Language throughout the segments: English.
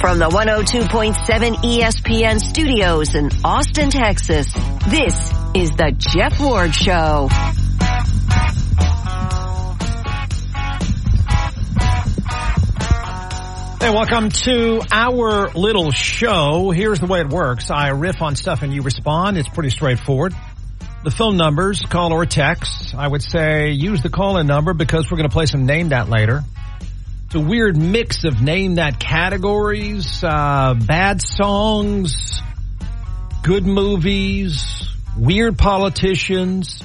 From the 102.7 ESPN studios in Austin, Texas, this is the Jeff Ward Show. Hey, welcome to our little show. Here's the way it works. I riff on stuff and you respond. It's pretty straightforward. The phone numbers, call or text. I would say use the call-in number because we're going to play some Name That later. It's a weird mix of Name That categories, bad songs, good movies, weird politicians,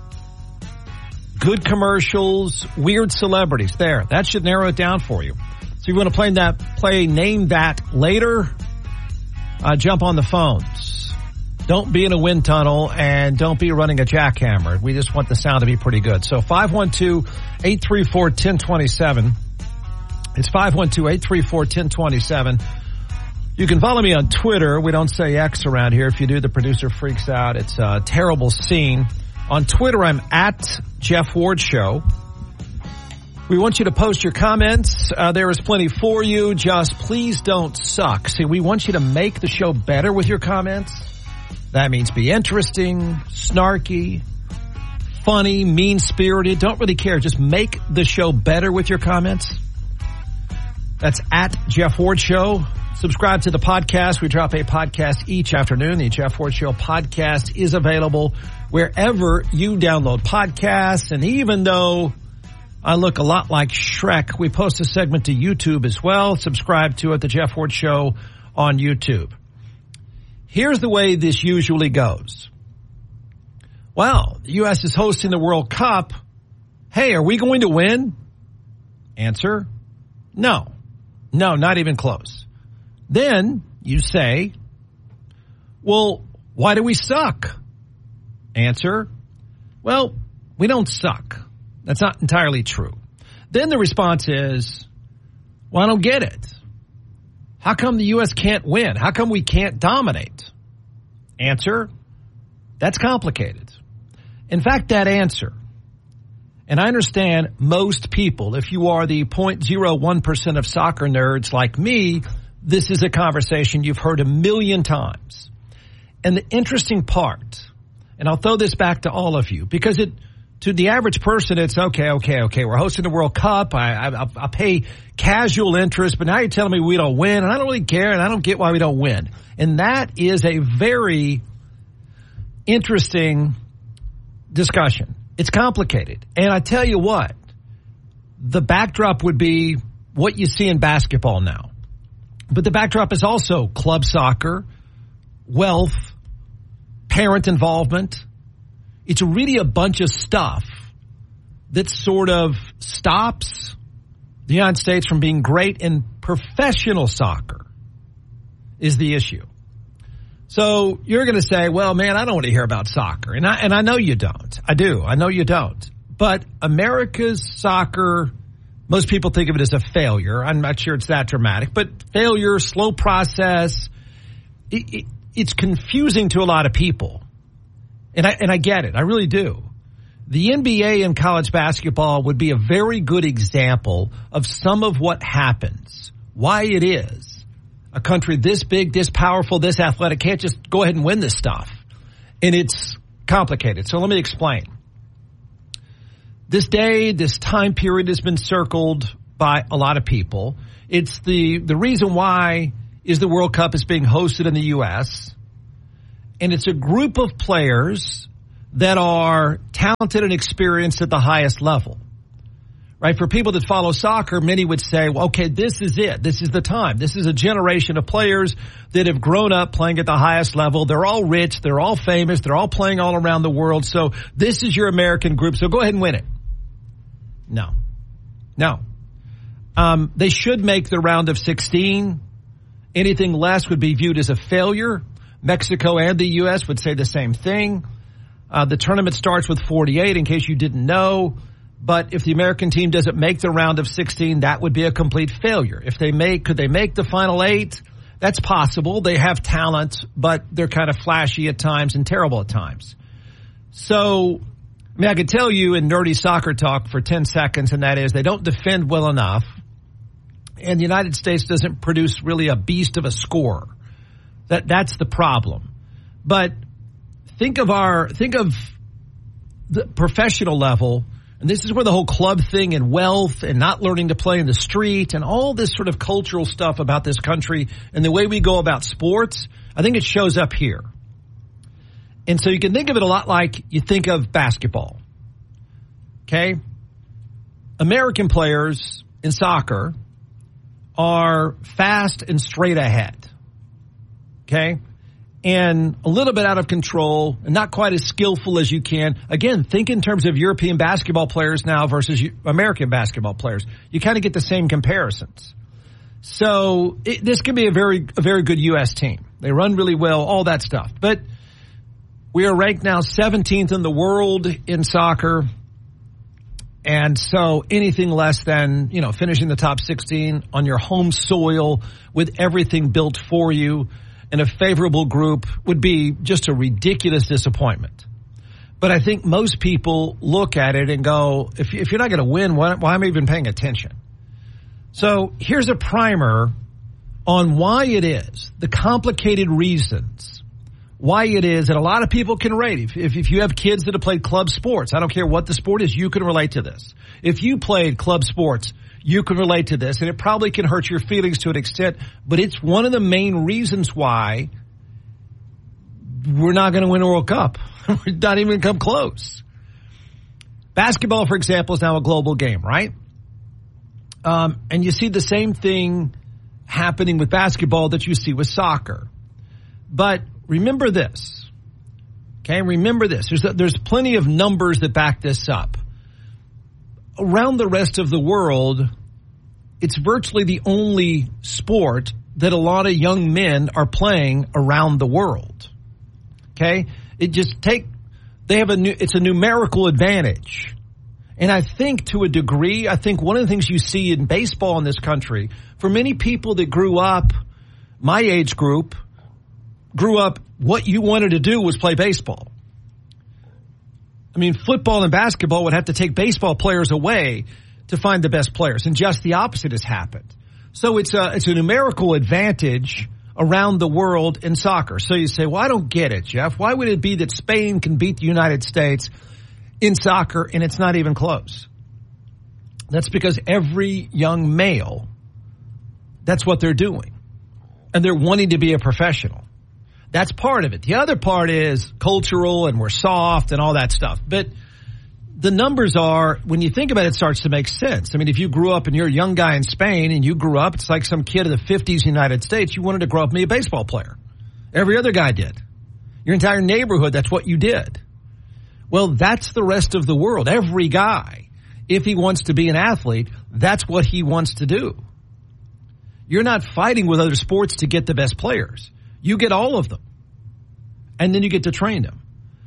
good commercials, weird celebrities. There, that should narrow it down for you. So you want to play Name That later? Jump on the phones. Don't be in a wind tunnel and don't be running a jackhammer. We just want the sound to be pretty good. So 512-834-1027. It's 512-834-1027. You can follow me on Twitter. We don't say X around here. If you do, the producer freaks out. It's a terrible scene. On Twitter, I'm at Jeff Ward Show. We want you to post your comments. There is plenty for you. Just please don't suck. See, we want you to make the show better with your comments. That means be interesting, snarky, funny, mean-spirited. Don't really care. Just make the show better with your comments. That's at Jeff Ward Show. Subscribe to the podcast. We drop a podcast each afternoon. The Jeff Ward Show podcast is available wherever you download podcasts. And even though I look a lot like Shrek, we post a segment to YouTube as well. Subscribe to it, The Jeff Ward Show on YouTube. Here's the way this usually goes. Well, the U.S. is hosting the World Cup. Hey, are we going to win? Answer, no. No, not even close. Then you say, well, why do we suck? Answer, well, we don't suck. That's not entirely true. Then the response is, well, I don't get it. How come the U.S. can't win? How come we can't dominate? Answer, that's complicated. In fact, that answer, and I understand most people, if you are the 0.01% of soccer nerds like me, this is a conversation you've heard a million times. And the interesting part, and I'll throw this back to all of you, because to the average person, it's okay. We're hosting the World Cup. I pay casual interest, but now you're telling me we don't win, and I don't really care, and I don't get why we don't win. And that is a very interesting discussion. It's complicated. And I tell you what, the backdrop would be what you see in basketball now. But the backdrop is also club soccer, wealth, parent involvement. It's really a bunch of stuff that sort of stops the United States from being great in professional soccer is the issue. So you're going to say, well, man, I don't want to hear about soccer. And I know you don't. I do. I know you don't. But America's soccer, most people think of it as a failure. I'm not sure it's that dramatic. But failure, slow process, it's confusing to a lot of people. And I get it. I really do. The NBA and college basketball would be a very good example of some of what happens, why it is a country this big, this powerful, this athletic can't just go ahead and win this stuff. And it's complicated. So let me explain. This day, this time period has been circled by a lot of people. It's the reason why is the World Cup is being hosted in the U.S., and it's a group of players that are talented and experienced at the highest level. Right? For people that follow soccer, many would say, well, okay, this is it. This is the time. This is a generation of players that have grown up playing at the highest level. They're all rich. They're all famous. They're all playing all around the world. So this is your American group. So go ahead and win it. No. They should make the round of 16. Anything less would be viewed as a failure. Mexico and the U.S. would say the same thing. The tournament starts with 48, in case you didn't know. But if the American team doesn't make the round of 16, that would be a complete failure. Could they make the final 8? That's possible. They have talent, but they're kind of flashy at times and terrible at times. So, I could tell you in nerdy soccer talk for 10 seconds, and that is they don't defend well enough. And the United States doesn't produce really a beast of a scorer. That's the problem. But think of the professional level, and this is where the whole club thing and wealth and not learning to play in the street and all this sort of cultural stuff about this country and the way we go about sports, I think it shows up here. And so you can think of it a lot like you think of basketball. Okay? American players in soccer are fast and straight ahead. Okay? And a little bit out of control and not quite as skillful as you can. Again, think in terms of European basketball players now versus American basketball players. You kind of get the same comparisons. So this can be a very good U.S. team. They run really well, all that stuff. But we are ranked now 17th in the world in soccer. And so anything less than, finishing the top 16 on your home soil with everything built for you in a favorable group would be just a ridiculous disappointment. But I think most people look at it and go, if you're not going to win, why am I even paying attention? So here's a primer on why it is, the complicated reasons why it is that a lot of people can relate. If you have kids that have played club sports, I don't care what the sport is, you can relate to this. If you played club sports, you can relate to this, and it probably can hurt your feelings to an extent, but it's one of the main reasons why we're not going to win a World Cup. We're not even come close. Basketball, for example, is now a global game, right? And you see the same thing happening with basketball that you see with soccer. But remember this, okay? Remember this. There's plenty of numbers that back this up. Around the rest of the world, it's virtually the only sport that a lot of young men are playing around the world. Okay? It's a numerical advantage. And I think to a degree, one of the things you see in baseball in this country, for many people that grew up, my age group, what you wanted to do was play baseball. I mean, football and basketball would have to take baseball players away to find the best players, and just the opposite has happened. So it's a numerical advantage around the world in soccer. So you say, well, I don't get it, Jeff. Why would it be that Spain can beat the United States in soccer and it's not even close? That's because every young male, that's what they're doing. And they're wanting to be a professional. That's part of it. The other part is cultural and we're soft and all that stuff. But the numbers are, when you think about it, it starts to make sense. I mean, if you grew up and you're a young guy in Spain and you grew up, it's like some kid of the 50s United States, you wanted to grow up and be a baseball player. Every other guy did. Your entire neighborhood, that's what you did. Well, that's the rest of the world. Every guy, if he wants to be an athlete, that's what he wants to do. You're not fighting with other sports to get the best players. You get all of them. And then you get to train them.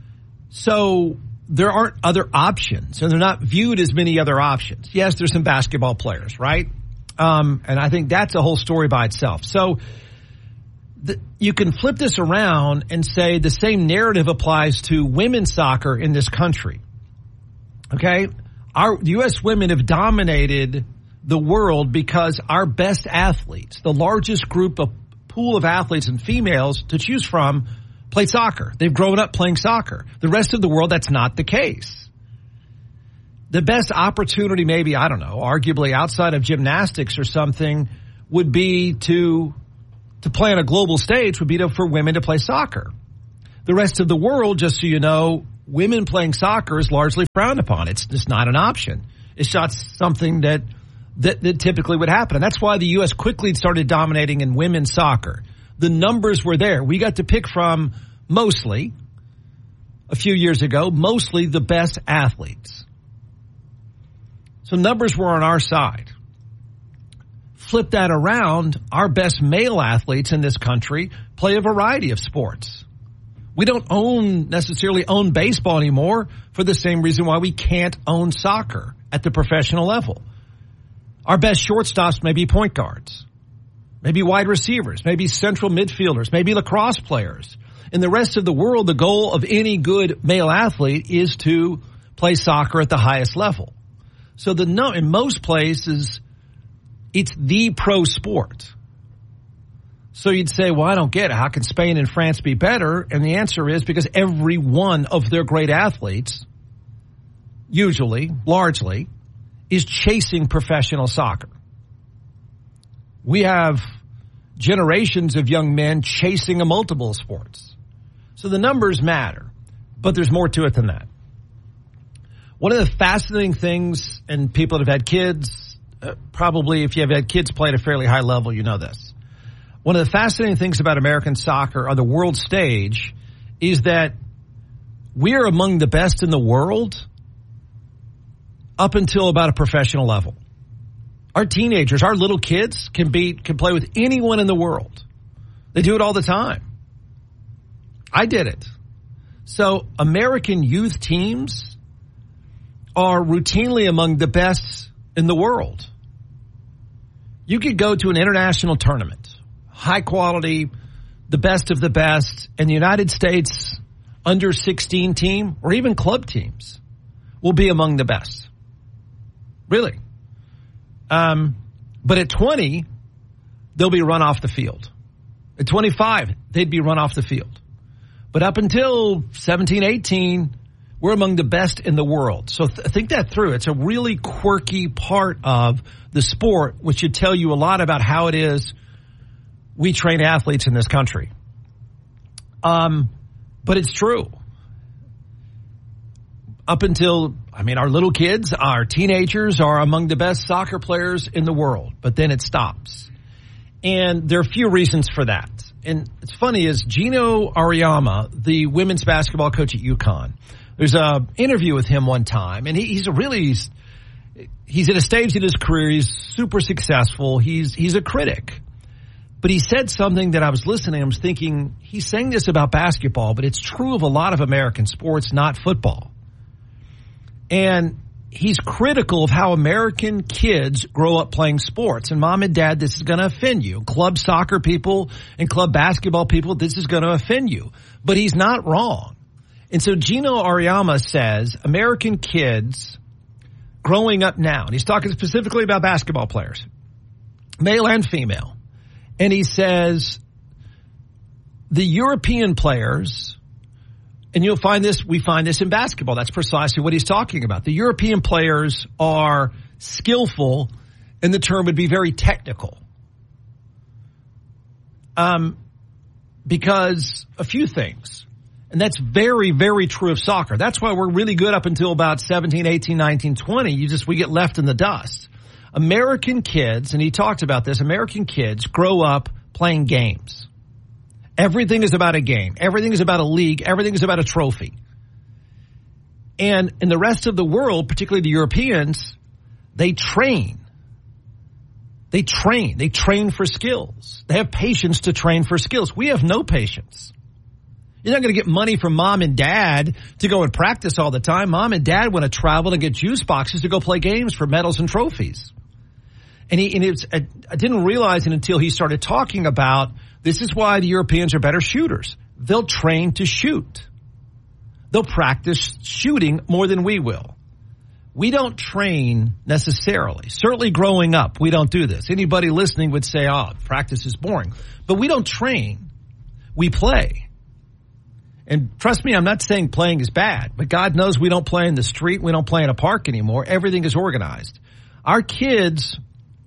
So there aren't other options, and they're not viewed as many other options. Yes, there's some basketball players, right? And I think that's a whole story by itself. So you can flip this around and say the same narrative applies to women's soccer in this country. Okay? The U.S. women have dominated the world because our best athletes, the largest pool of athletes and females to choose from, play soccer. They've grown up playing soccer. The rest of the world, that's not the case. The best opportunity, maybe, I don't know, arguably outside of gymnastics or something, would be to play on a global stage, would be for women to play soccer. The rest of the world, just so you know, women playing soccer is largely frowned upon. It's just not an option. It's not something that typically would happen. And that's why the U.S. quickly started dominating in women's soccer. The numbers were there. We got to pick from mostly, a few years ago, mostly the best athletes. So numbers were on our side. Flip that around, our best male athletes in this country play a variety of sports. We don't necessarily own baseball anymore for the same reason why we can't own soccer at the professional level. Our best shortstops may be point guards. Maybe wide receivers, maybe central midfielders, maybe lacrosse players. In the rest of the world, the goal of any good male athlete is to play soccer at the highest level. So in most places, It's the pro sport. So you'd say, well, I don't get it. How can Spain and France be better? And the answer is because every one of their great athletes, usually, largely, is chasing professional soccer. We have generations of young men chasing a multiple sports. So the numbers matter, but there's more to it than that. One of the fascinating things, and people that have had kids, probably if you have had kids play at a fairly high level, you know this. One of the fascinating things about American soccer on the world stage is that we're among the best in the world up until about a professional level. Our teenagers, our little kids can play with anyone in the world. They do it all the time. I did it. So American youth teams are routinely among the best in the world. You could go to an international tournament, high quality, the best of the best, and the United States under 16 team or even club teams will be among the best. Really. But at 20, they'll be run off the field. At 25, they'd be run off the field. But up until 17, 18, we're among the best in the world. So think that through. It's a really quirky part of the sport, which should tell you a lot about how it is we train athletes in this country. But it's true. Up until, our little kids, our teenagers are among the best soccer players in the world. But then it stops. And there are a few reasons for that. And it's funny is Gino Auriemma, the women's basketball coach at UConn, there's a interview with him one time, and he's at a stage in his career. He's super successful. He's a critic. But he said something that I was listening. I was thinking, he's saying this about basketball, but it's true of a lot of American sports, not football. And he's critical of how American kids grow up playing sports. And mom and dad, this is going to offend you. Club soccer people and club basketball people, this is going to offend you. But he's not wrong. And so Gino Auriemma says American kids growing up now, and he's talking specifically about basketball players, male and female. And he says the European players, and we find this in basketball. That's precisely what he's talking about. The European players are skillful, and the term would be very technical. Because a few things. And that's very, very true of soccer. That's why we're really good up until about 17, 18, 19, 20. We get left in the dust. American kids, and he talked about this, American kids grow up playing games. Everything is about a game. Everything is about a league. Everything is about a trophy. And in the rest of the world, particularly the Europeans, they train. They train for skills. They have patience to train for skills. We have no patience. You're not going to get money from mom and dad to go and practice all the time. Mom and dad want to travel and get juice boxes to go play games for medals and trophies. And I didn't realize it until he started talking about this is why the Europeans are better shooters. They'll train to shoot. They'll practice shooting more than we will. We don't train necessarily. Certainly growing up, we don't do this. Anybody listening would say, practice is boring. But we don't train. We play. And trust me, I'm not saying playing is bad, but God knows we don't play in the street. We don't play in a park anymore. Everything is organized. Our kids,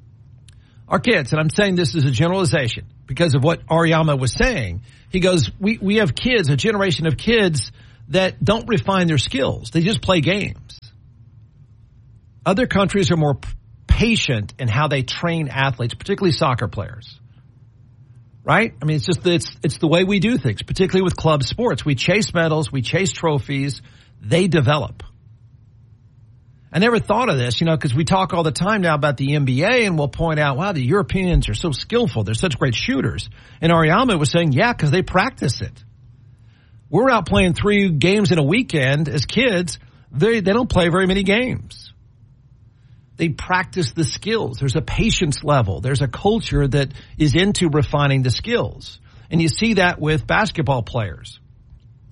and I'm saying this as a generalization because of what Auriemma was saying. He goes, we have kids, a generation of kids that don't refine their skills. They just play games. Other countries are more patient in how they train athletes, particularly soccer players. Right? It's the way we do things, particularly with club sports. We chase medals, we chase trophies, they develop. I never thought of this, because we talk all the time now about the NBA and we'll point out, wow, the Europeans are so skillful. They're such great shooters. And Auriemma was saying, yeah, because they practice it. We're out playing 3 games in a weekend as kids. They don't play very many games. They practice the skills. There's a patience level. There's a culture that is into refining the skills. And you see that with basketball players.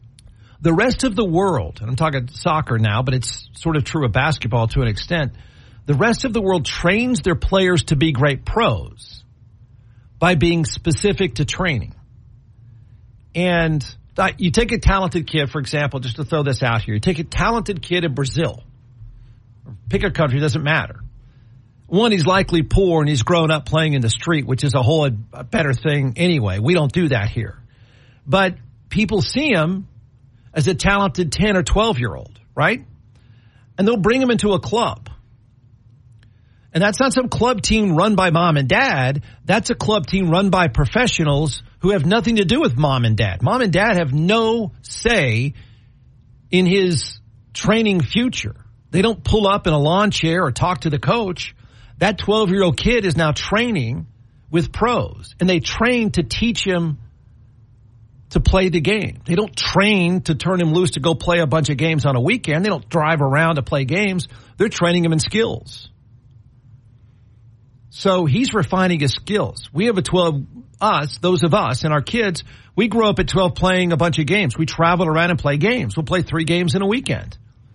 The rest of the world, and I'm talking soccer now, but it's sort of true of basketball to an extent. The rest of the world trains their players to be great pros by being specific to training. And you take a talented kid, for example, just to throw this out here. You take a talented kid in Brazil. Pick a country, doesn't matter. One, he's likely poor and he's grown up playing in the street, which is a better thing anyway. We don't do that here. But people see him as a talented 10 or 12-year-old, right? And they'll bring him into a club. And that's not some club team run by mom and dad. That's a club team run by professionals who have nothing to do with mom and dad. Mom and dad have no say in his training future. They don't pull up in a lawn chair or talk to the coach. That 12-year-old kid is now training with pros, and they train to teach him to play the game. They don't train to turn him loose to go play a bunch of games on a weekend. They don't drive around to play games. They're training him in skills. So he's refining his skills. We have those of us and our kids, we grew up at 12 playing a bunch of games. We traveled around and play games. We'll play 3 games in a weekend.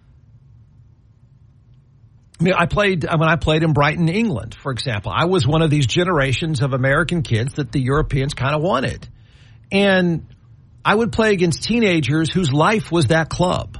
I mean, when I played in Brighton, England, for example, I was one of these generations of American kids that the Europeans kind of wanted. And I would play against teenagers whose life was that club.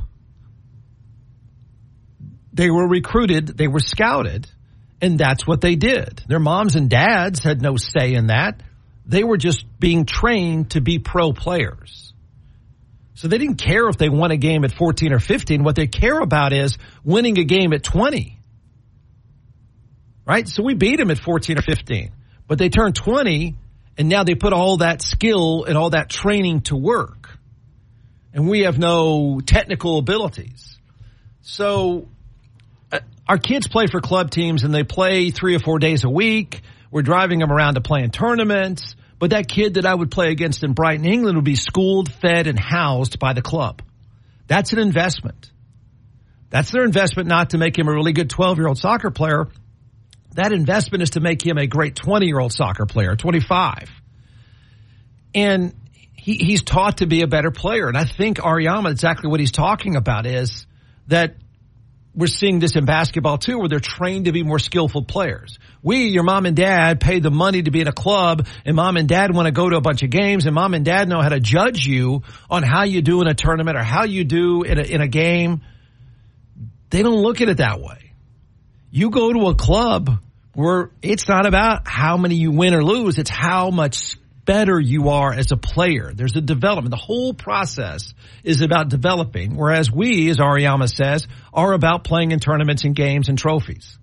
They were recruited, they were scouted, and that's what they did. Their moms and dads had no say in that. They were just being trained to be pro players. So they didn't care if they won a game at 14 or 15. What they care about is winning a game at 20. Right? So we beat them at 14 or 15. But they turned 20, and now they put all that skill and all that training to work. And we have no technical abilities. So our kids play for club teams, and they play 3 or 4 days a week. We're driving them around to play in tournaments. But that kid that I would play against in Brighton, England, would be schooled, fed, and housed by the club. That's an investment. That's their investment, not to make him a really good 12-year-old soccer player. That investment is to make him a great 20-year-old soccer player, 25. And he's taught to be a better player. And I think Auriemma, exactly what he's talking about is that we're seeing this in basketball too, where they're trained to be more skillful players. Your mom and dad, pay the money to be in a club, and mom and dad want to go to a bunch of games, and mom and dad know how to judge you on how you do in a tournament or how you do in a game. They don't look at it that way. You go to a club where it's not about how many you win or lose. It's how much better you are as a player. There's a development. The whole process is about developing, whereas we, as Auriemma says, are about playing in tournaments and games and trophies.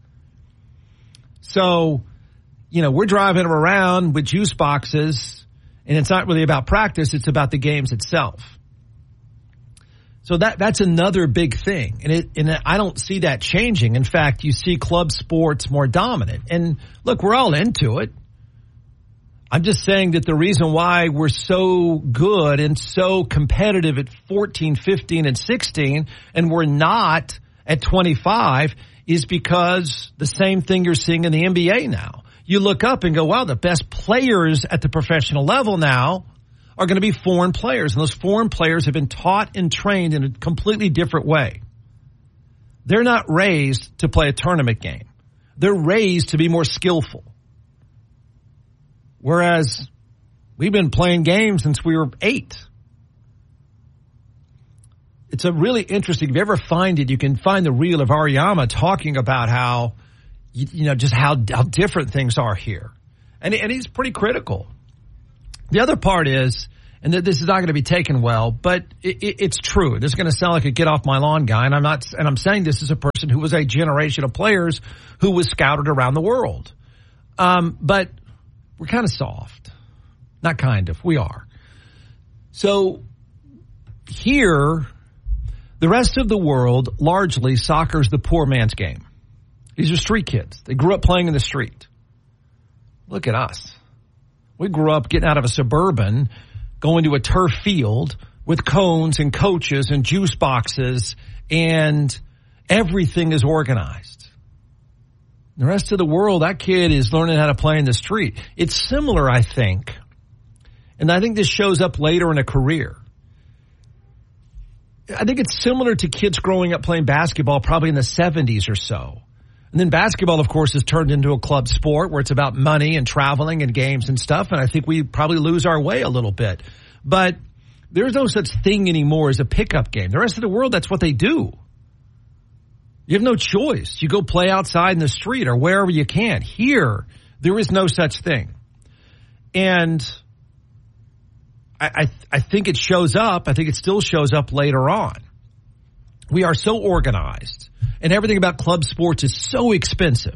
So, we're driving them around with juice boxes, and it's not really about practice. It's about the games itself. So that's another big thing. And I don't see that changing. In fact, you see club sports more dominant. And look, we're all into it. I'm just saying that the reason why we're so good and so competitive at 14, 15, and 16, and we're not at 25, is because the same thing you're seeing in the NBA now. You look up and go, wow, the best players at the professional level now are going to be foreign players. And those foreign players have been taught and trained in a completely different way. They're not raised to play a tournament game. They're raised to be more skillful. Whereas we've been playing games since we were 8. It's a really interesting, if you ever find it, you can find the reel of Auriemma talking about how, just how different things are here. And he's pretty critical. The other part is, and this is not going to be taken well, but it's true. This is going to sound like a get off my lawn guy, and I'm saying this as a person who was a generation of players who was scouted around the world. But we're kind of soft. Not kind of. We are. So here, the rest of the world, largely, soccer's the poor man's game. These are street kids. They grew up playing in the street. Look at us. We grew up getting out of a Suburban, going to a turf field with cones and coaches and juice boxes, and everything is organized. The rest of the world, that kid is learning how to play in the street. It's similar, I think, and I think this shows up later in a career. I think it's similar to kids growing up playing basketball probably in the 70s or so. And then basketball, of course, has turned into a club sport where it's about money and traveling and games and stuff. And I think we probably lose our way a little bit. But there's no such thing anymore as a pickup game. The rest of the world, that's what they do. You have no choice. You go play outside in the street or wherever you can. Here, there is no such thing. And I think it shows up. I think it still shows up later on. We are so organized, and everything about club sports is so expensive.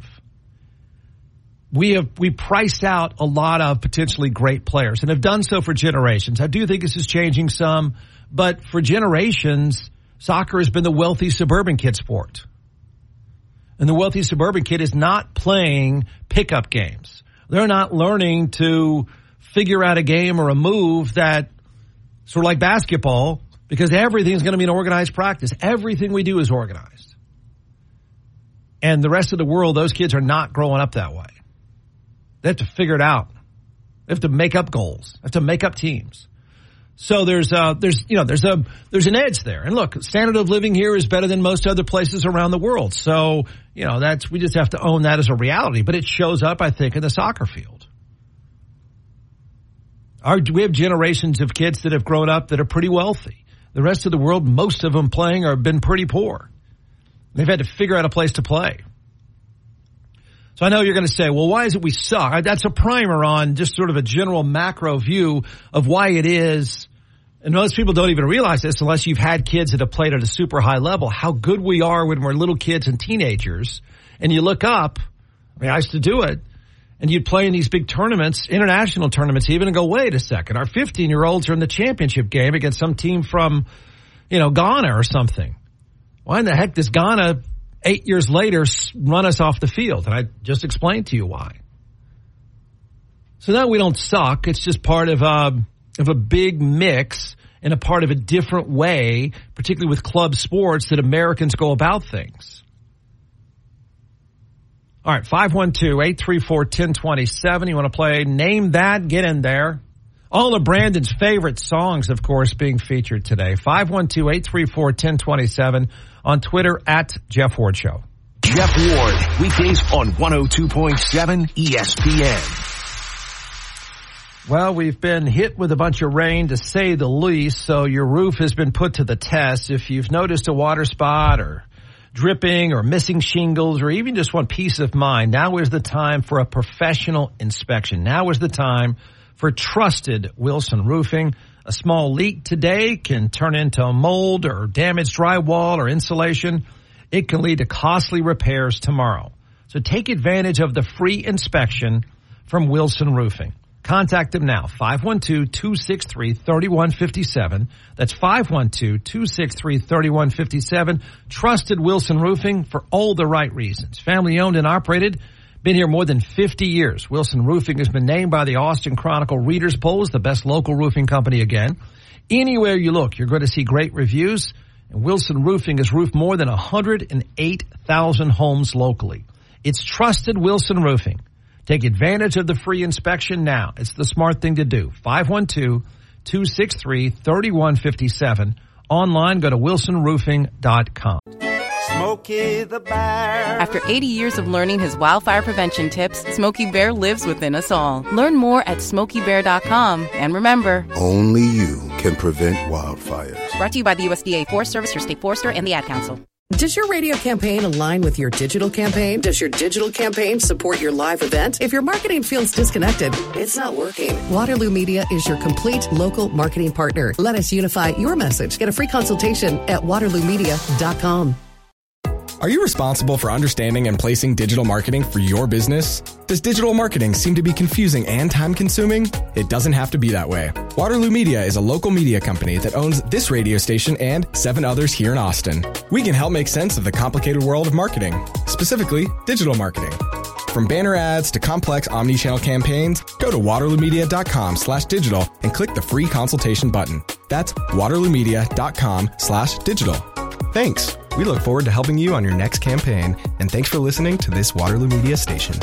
We priced out a lot of potentially great players and have done so for generations. I do think this is changing some, but for generations, soccer has been the wealthy suburban kid sport. And the wealthy suburban kid is not playing pickup games. They're not learning to figure out a game or a move that sort of like basketball, because everything's going to be an organized practice. Everything we do is organized. And the rest of the world, those kids are not growing up that way. They have to figure it out. They have to make up goals. They have to make up teams. So there's an edge there. And look, standard of living here is better than most other places around the world. So, we just have to own that as a reality. But it shows up, I think, in the soccer field. We have generations of kids that have grown up that are pretty wealthy. The rest of the world, most of them playing have been pretty poor. They've had to figure out a place to play. So I know you're going to say, well, why is it we suck? That's a primer on just sort of a general macro view of why it is. And most people don't even realize this unless you've had kids that have played at a super high level, how good we are when we're little kids and teenagers. And you look up, I used to do it, and you'd play in these big tournaments, international tournaments even, and go, wait a second, our 15-year-olds are in the championship game against some team from, Ghana or something. Why in the heck does Ghana 8 years later run us off the field? And I just explained to you why. So now we don't suck. It's just part of a big mix and a part of a different way, particularly with club sports, that Americans go about things. All right, 512-834-1027. You want to play Name That? Get in there. All of Brandon's favorite songs, of course, being featured today. 512-834-1027 on Twitter at Jeff Ward Show. Jeff Ward, weekdays on 102.7 ESPN. Well, we've been hit with a bunch of rain, to say the least, so your roof has been put to the test. If you've noticed a water spot or dripping or missing shingles or even just want peace of mind, now is the time for a professional inspection. Now is the time for trusted Wilson Roofing. A small leak today can turn into mold or damaged drywall or insulation. It can lead to costly repairs tomorrow. So take advantage of the free inspection from Wilson Roofing. Contact them now, 512-263-3157. That's 512-263-3157. Trusted Wilson Roofing for all the right reasons. Family owned and operated. Been here more than 50 years. Wilson Roofing has been named by the Austin Chronicle Readers Poll as the best local roofing company again. Anywhere you look, you're going to see great reviews. And Wilson Roofing has roofed more than 108,000 homes locally. It's trusted Wilson Roofing. Take advantage of the free inspection now. It's the smart thing to do. 512-263-3157. Online, go to wilsonroofing.com. Smokey the Bear. After 80 years of learning his wildfire prevention tips, Smokey Bear lives within us all. Learn more at SmokeyBear.com. And remember, only you can prevent wildfires. Brought to you by the USDA Forest Service, your state forester, and the Ad Council. Does your radio campaign align with your digital campaign? Does your digital campaign support your live event? If your marketing feels disconnected, it's not working. Waterloo Media is your complete local marketing partner. Let us unify your message. Get a free consultation at waterloomedia.com. Are you responsible for understanding and placing digital marketing for your business? Does digital marketing seem to be confusing and time-consuming? It doesn't have to be that way. Waterloo Media is a local media company that owns this radio station and 7 others here in Austin. We can help make sense of the complicated world of marketing, specifically digital marketing. From banner ads to complex omni-channel campaigns, go to waterloomedia.com/digital and click the free consultation button. That's waterloomedia.com/digital. Thanks. We look forward to helping you on your next campaign, and thanks for listening to this Waterloo Media station.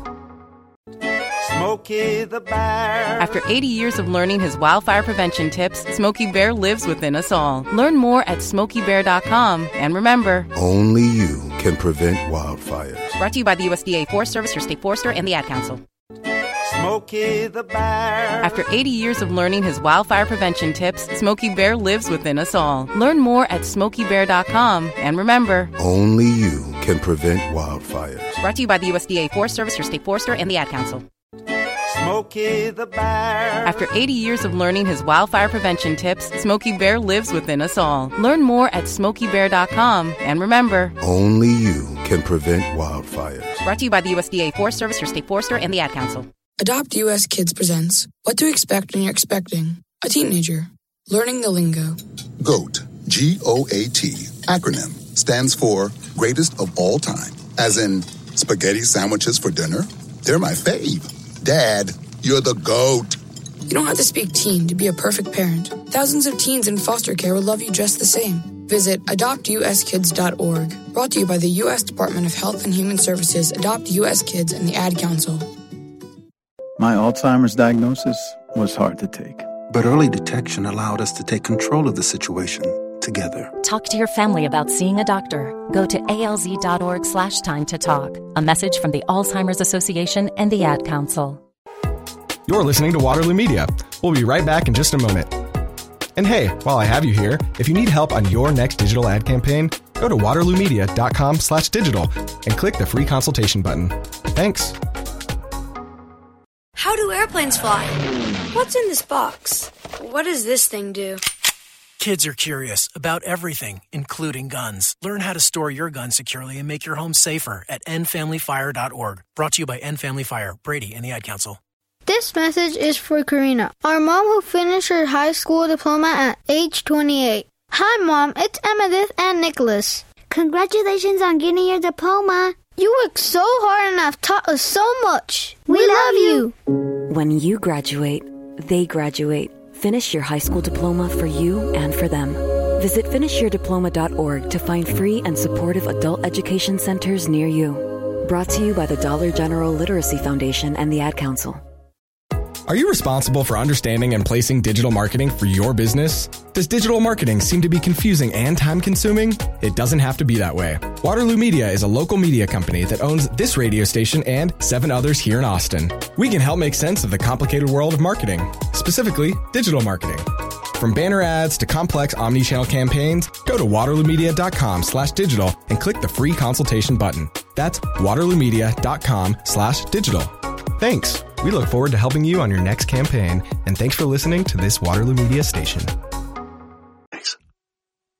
Smokey the Bear. After 80 years of learning his wildfire prevention tips, Smokey Bear lives within us all. Learn more at SmokeyBear.com. And remember, only you can prevent wildfires. Brought to you by the USDA Forest Service, your state forester, and the Ad Council. Smokey the Bear. After 80 years of learning his wildfire prevention tips, Smokey Bear lives within us all. Learn more at SmokeyBear.com. And remember, Only you can prevent wildfires. brought to you by the USDA Forest Service, your state forester, and the Ad Council. Smokey the Bear. After 80 years of learning his wildfire prevention tips, Smokey Bear lives within us all. Learn more at SmokeyBear.com. And remember, Only you can prevent wildfires. brought to you by the USDA Forest Service, your state forester, and the Ad Council. Adopt US Kids presents What to Expect When You're Expecting a Teenager. Learning the lingo. GOAT, G-O-A-T, acronym, stands for Greatest of All Time. As in, spaghetti sandwiches for dinner? They're my fave. Dad, you're the GOAT. You don't have to speak teen to be a perfect parent. Thousands of teens in foster care will love you just the same. Visit adoptuskids.org. Brought to you by the U.S. Department of Health and Human Services, Adopt U.S. Kids, and the Ad Council. My Alzheimer's diagnosis was hard to take. But early detection allowed us to take control of the situation together. Talk to your family about seeing a doctor. Go to alz.org/time to talk. A message from the Alzheimer's Association and the Ad Council. You're listening to Waterloo Media. We'll be right back in just a moment. And hey, while I have you here, if you need help on your next digital ad campaign, go to waterloomedia.com/digital and click the free consultation button. Thanks. How do airplanes fly? What's in this box? What does this thing do? Kids are curious about everything, including guns. Learn how to store your gun securely and make your home safer at endfamilyfire.org. Brought to you by End Family Fire, Brady, and the Ad Council. This message is for Karina, our mom who finished her high school diploma at age 28. Hi, Mom. It's Emmettith and Nicholas. Congratulations on getting your diploma. You worked so hard and have taught us so much. We love you. When you graduate, they graduate. Finish your high school diploma for you and for them. Visit finishyourdiploma.org to find free and supportive adult education centers near you. Brought to you by the Dollar General Literacy Foundation and the Ad Council. Are you responsible for understanding and placing digital marketing for your business? Does digital marketing seem to be confusing and time-consuming? It doesn't have to be that way. Waterloo Media is a local media company that owns this radio station and 7 others here in Austin. We can help make sense of the complicated world of marketing, specifically digital marketing. From banner ads to complex omni-channel campaigns, go to waterloomedia.com/digital and click the free consultation button. That's waterloomedia.com/digital. Thanks. We look forward to helping you on your next campaign, and thanks for listening to this Waterloo Media station.